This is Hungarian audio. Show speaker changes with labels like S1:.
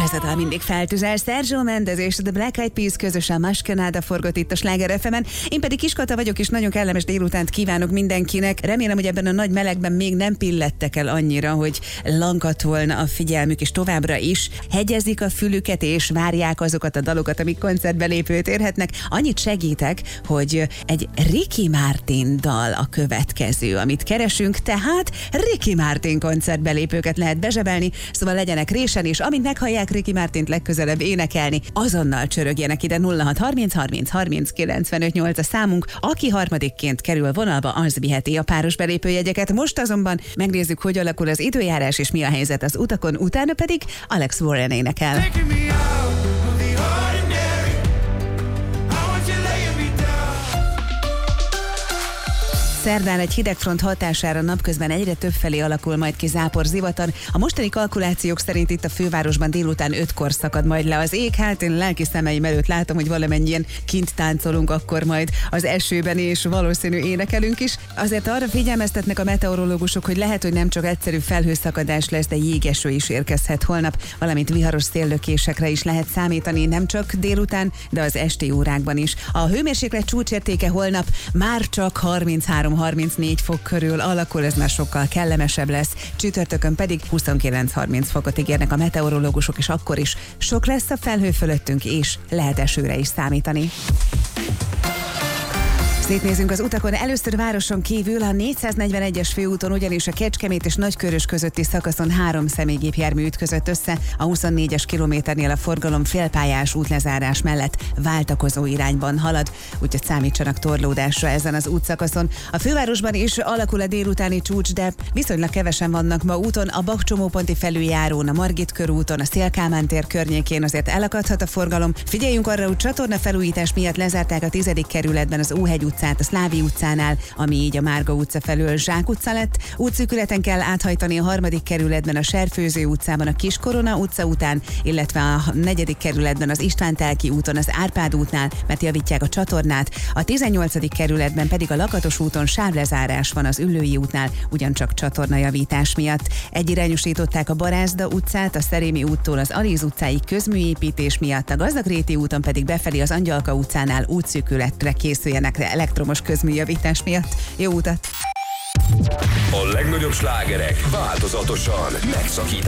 S1: Ez a dal mindig feltüzel. Sergio Mendes és The Black Eyed Peas közösen Maskenada forgott itt a Sláger FM-en. Én pedig Kiskata vagyok, és nagyon kellemes délutánt kívánok mindenkinek. Remélem, hogy ebben a nagy melegben még nem pillettek el annyira, hogy lankadt volna a figyelmük, és továbbra is hegyezik a fülüket, és várják azokat a dalokat, amik koncertbe lépőt érhetnek. Annyit segítek, hogy egy Ricky Martin dal a következő, amit keresünk, tehát Ricky Martin koncertbelépőket lehet bezsebelni, szóval legyenek résen, és amint meghallják Ricky Martint legközelebb énekelni, azonnal csörögjenek ide 0630 30 30 95 8 a számunk. Aki harmadikként kerül vonalba, az viheti a páros belépőjegyeket. Most azonban megnézzük, hogy alakul az időjárás, és mi a helyzet az utakon, utána pedig Alex Warren énekel. Szerdán egy hidegfront hatására napközben egyre többfelé alakul majd ki zápor, zivatar. A mostani kalkulációk szerint itt a fővárosban délután 5-kor szakad majd le az ég. Hát én lelki szemeim előtt látom, hogy valamennyien kint táncolunk akkor majd az esőben, és valószínű énekelünk is. Azért arra figyelmeztetnek a meteorológusok, hogy lehet, hogy nem csak egyszerű felhőszakadás lesz, de jégeső is érkezhet holnap, valamint viharos széllökésekre is lehet számítani, nem csak délután, de az esti órákban is. A hőmérséklet csúcsértéke holnap már csak 33-34 fok körül alakul, ez már sokkal kellemesebb lesz. Csütörtökön pedig 29-30 fokot ígérnek a meteorológusok, és akkor is sok lesz a felhő fölöttünk, és lehet esőre is számítani. Szétnézünk az utakon, először városon kívül a 441-es főúton, ugyanis a Kecskemét és Nagykörös közötti szakaszon 3 személygépjármű ütközött össze, a 24-es kilométernél a forgalom félpályás útlezárás mellett váltakozó irányban halad, úgyhogy számítsanak torlódásra ezen az útszakaszon. A fővárosban is alakul a délutáni csúcs, de viszonylag kevesen vannak ma úton, a Bakcsomóponti felüljárón, a Margit körúton, a Széll-Kálmán tér környékén azért elakadhat a forgalom. Figyeljünk arra, hogy csatornafelújítás miatt lezárták a 10. kerületben az Óhegy utcát a Szlávi utcánál, ami így a Márga utca felől Zsák utca lett. Útszűkületen kell áthajtani a 3. kerületben a Serfőző utcában a Kiskorona utca után, illetve a 4. kerületben az István-Telki úton az Árpád útnál, mert javítják a csatornát. A 18. kerületben pedig a Lakatos úton sávlezárás van az Üllői útnál, ugyancsak csatornajavítás miatt. Egyirányosították a Barázda utcát, a Szerémi úttól az Alíz utcáig közműépítés miatt, a Gazdagréti úton pedig befelé az Angyalka utcánál útszűkületre készüljenek elektromos közműjavítás miatt. Jó utat!
S2: A legnagyobb slágerek változatosan megszakítják